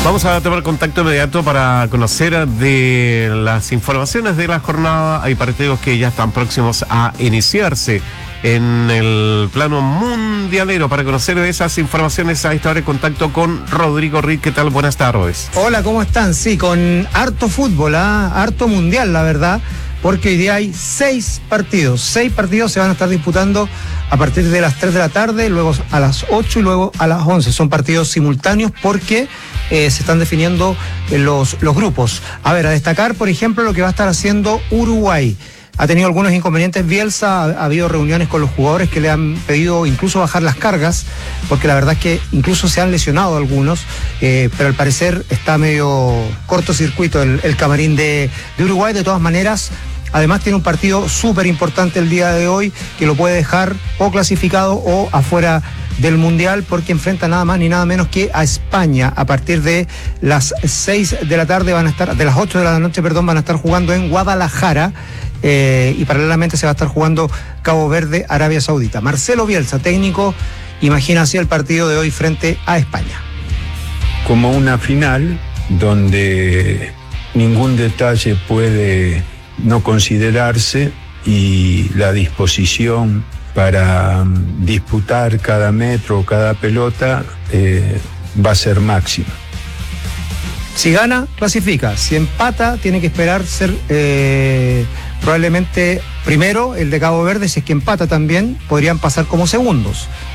Vamos a tomar contacto inmediato para conocer de las informaciones de la jornada. Hay partidos que ya están próximos a iniciarse en el plano mundialero. Para conocer de esas informaciones, a esta hora en contacto con Rodrigo Riz. ¿Qué tal? Buenas tardes. Hola, ¿cómo están? Sí, con harto fútbol, harto mundial, la verdad, porque hoy día hay 6 partidos. 6 partidos se van a estar disputando a partir de las 3 de la tarde, luego a las 8 y luego a las 11. Son partidos simultáneos porque se están definiendo los grupos. A ver, a destacar, por ejemplo, lo que va a estar haciendo Uruguay. Ha tenido algunos inconvenientes Bielsa, ha habido reuniones con los jugadores que le han pedido incluso bajar las cargas, porque la verdad es que incluso se han lesionado algunos, pero al parecer está medio cortocircuito el camarín de Uruguay. De todas maneras, además tiene un partido súper importante el día de hoy que lo puede dejar o clasificado o afuera del Mundial, porque enfrenta nada más ni nada menos que a España. A partir de las 6 de la tarde de las 8 de la noche, van a estar jugando en Guadalajara. Y paralelamente se va a estar jugando Cabo Verde, Arabia Saudita. Marcelo Bielsa, técnico, imagina así el partido de hoy frente a España. Como una final donde ningún detalle puede no considerarse y la disposición para disputar cada metro, cada pelota va a ser máxima. Si gana, clasifica. Si empata, tiene que esperar ser probablemente primero el de Cabo Verde. Si es que empata también, podrían pasar como segundos.